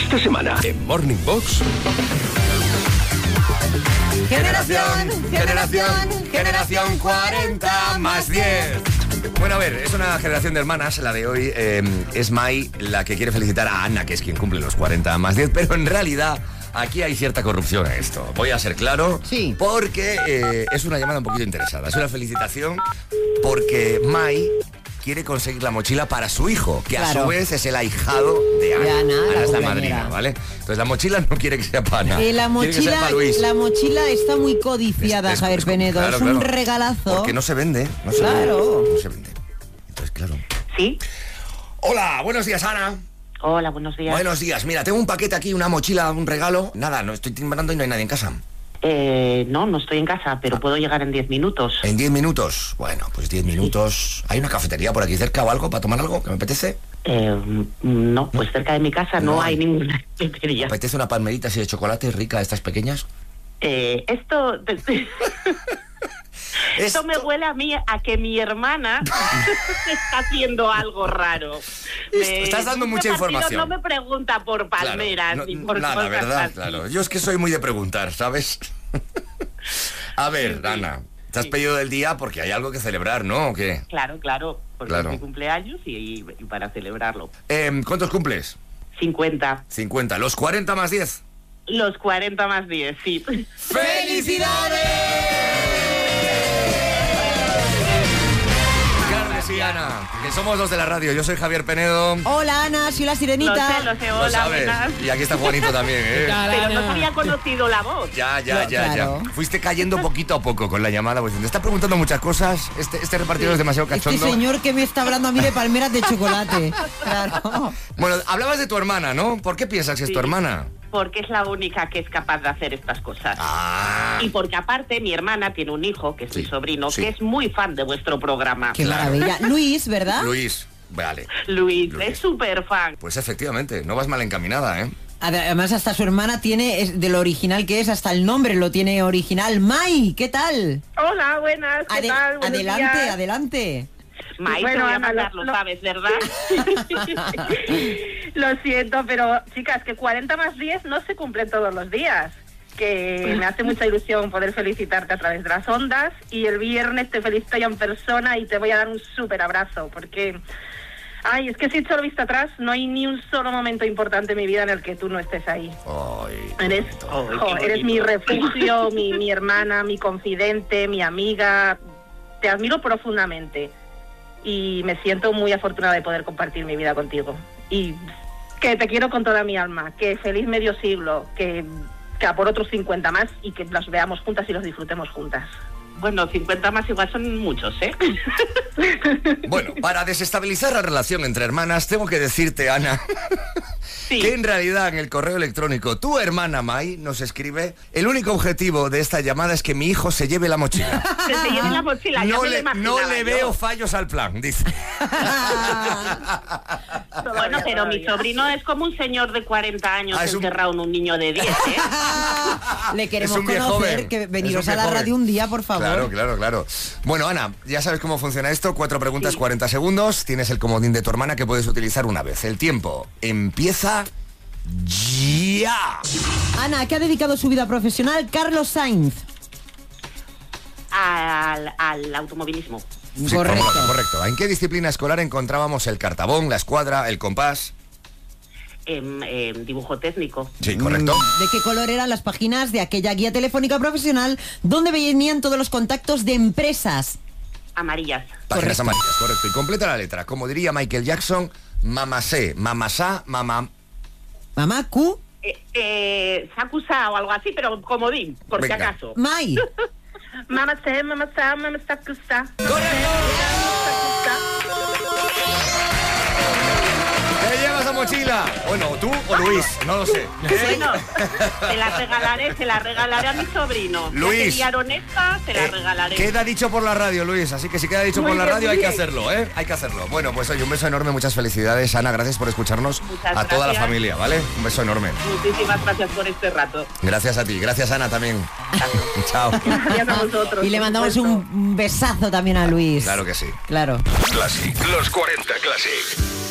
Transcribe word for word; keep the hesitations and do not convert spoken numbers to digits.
Esta semana en Morning Box. Generación, generación, generación cuarenta más diez. Bueno, a ver, es una generación de hermanas, la de hoy. Eh, es Mai la que quiere felicitar a Ana, que es quien cumple los cuarenta más diez, pero en realidad aquí hay cierta corrupción en esto. Voy a ser claro, sí, porque eh, es una llamada un poquito interesada. Es una felicitación porque Mai quiere conseguir la mochila para su hijo, que claro. a su vez es el ahijado de Ana. De Ana, Ana la es la cumpleañera. madrina, ¿vale? Entonces la mochila no quiere que sea para Ana. Eh, la, quiere que sea mochila, para Luis. la mochila está muy codiciada, Es- es- Javier es- Penedo. claro, es un claro. regalazo. Porque no se vende. No se Claro. vende, no se vende. Entonces, claro. ¿Sí? Hola, buenos días, Ana. Hola, buenos días. Buenos días. Mira, tengo un paquete aquí, una mochila, un regalo. Nada, no estoy timbrando y no hay nadie en casa. Eh, no, no estoy en casa, pero puedo llegar en diez minutos. En diez minutos. Bueno, pues diez minutos. ¿Hay una cafetería por aquí cerca o algo para tomar algo que me apetece? Eh, no, pues cerca de mi casa no, No hay hay. ninguna ¿Me cafetería. apetece una palmerita así de chocolate rica, estas pequeñas? Eh, esto... Esto me huele a mí a que mi hermana está haciendo algo raro. Me- Estás dando un mucha repartidor información. No me pregunta por palmeras Claro, ni no- por nada, cosas ¿verdad? así. Claro. Yo es que soy muy de preguntar, ¿sabes? A ver, Ana, te has Sí. pedido del día porque hay algo que celebrar, ¿no? ¿O qué? Claro, claro, porque Claro. es mi cumpleaños y, y para celebrarlo. Eh, ¿Cuántos cumples? cincuenta. cincuenta. ¿Los cuarenta más diez? Los cuarenta más diez, sí. ¡Felicidades! Claro que sí, Ana, que somos los de la radio. Yo soy Javier Penedo. Hola, Ana, soy la sirenita. Lo sé, lo sé, Lo hola, sabes. buenas. Y aquí está Juanito también, ¿eh? Pero no se había conocido la voz. Ya, ya, No, ya, claro. ya. Fuiste cayendo poquito a poco con la llamada. Pues, te está preguntando muchas cosas. Este, este repartidor es demasiado Este cachondo. señor que me está hablando a mí de palmeras de chocolate. Claro. Bueno, hablabas de tu hermana, ¿no? ¿Por qué piensas que es Sí. tu hermana? Porque es la única que es capaz de hacer estas cosas. Ah. Y porque aparte mi hermana tiene un hijo, que es Sí, mi sobrino, sí. que es muy fan de vuestro programa. Qué maravilla. Luis, ¿verdad? Luis, vale. Luis, Luis. es súper fan. Pues efectivamente, no vas mal encaminada, ¿eh? Además, hasta su hermana tiene, es de lo original que es, hasta el nombre lo tiene original. Mai, ¿qué tal? Hola, buenas, ¿qué Ade- tal? Buenos adelante, días. adelante. Maíz, Bueno, te voy a Ana, mandar, lo- lo lo- sabes, ¿verdad? Lo siento, pero chicas, que cuarenta más diez no se cumplen todos los días. Que me hace mucha ilusión poder felicitarte a través de las ondas y el viernes te felicito ya en persona y te voy a dar un súper abrazo porque... Ay, es que si echo la vista atrás, no hay ni un solo momento importante en mi vida en el que tú no estés ahí. Ay, qué Eres, bonito. Ay, jo, qué eres bonito. mi refugio, mi, mi hermana, mi confidente, mi amiga. Te admiro profundamente y me siento muy afortunada de poder compartir mi vida contigo. Y que te quiero con toda mi alma, que feliz medio siglo, que, que a por otros cincuenta más y que los veamos juntas y los disfrutemos juntas. Bueno, cincuenta más igual son muchos, ¿eh? Bueno, para desestabilizar la relación entre hermanas, tengo que decirte, Ana, Sí. que en realidad en el correo electrónico tu hermana Mai nos escribe: el único objetivo de esta llamada es que mi hijo se lleve la mochila. Que se lleve la mochila, ya No me lo le, imaginaba no le yo. veo fallos al plan, dice. Bueno, pero mi sobrino es como un señor de cuarenta años Ah, es un- encerrado en un niño de diez, ¿eh? Le queremos Es un viejo conocer, joven. que Es veniros un a la viejo radio joven. un día, por favor. Claro, claro, claro. Bueno, Ana, ya sabes cómo funciona esto. Cuatro preguntas, Sí. cuarenta segundos. Tienes el comodín de tu hermana que puedes utilizar una vez. El tiempo empieza ya. Ana, ¿qué ha dedicado su vida profesional Carlos Sainz? Al, al automovilismo. Sí, Correcto. correcto, correcto. ¿En qué disciplina escolar encontrábamos el cartabón, la escuadra, el compás? Em, em, dibujo técnico. Sí, correcto. ¿De qué color eran las páginas de aquella guía telefónica profesional donde venían todos los contactos de empresas? Amarillas. Páginas correcto. amarillas, correcto. Y completa la letra. Como diría Michael Jackson, mamasé, mamasá, mamá. Mamá, Q, Eh, eh, Sakusa o algo así, pero comodín, por si Venga. acaso. Mai. Mamá sé, mamá sa, mamá sa, cusa. ¿Te llevas la mochila? Bueno, tú o Luis, no lo sé. Bueno, se la regalaré, se la regalaré a mi sobrino. Luis. Ya que liaron esta, se la Eh, regalaré. Queda dicho por la radio, Luis, así que si queda dicho Muy por la bien, radio muy hay que bien. hacerlo, ¿eh? Hay que hacerlo. Bueno, pues oye, un beso enorme, muchas felicidades, Ana, gracias por escucharnos. Muchas a toda la gracias. familia, ¿vale? Un beso enorme. Muchísimas gracias por este rato. Gracias a ti, gracias Ana también. Chao. Gracias a vosotros. Y le por mandamos supuesto. un besazo también a Luis. Claro que sí. Claro. Classic, los cuarenta Classic.